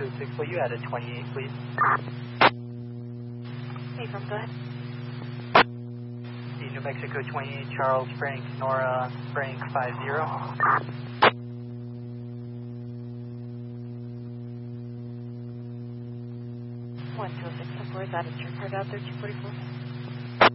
206, will you add a 28, please? Hey, from go ahead. The New Mexico 28, Charles Frank, Nora Frank 50. 1206, 4 is added to your card out there, 244.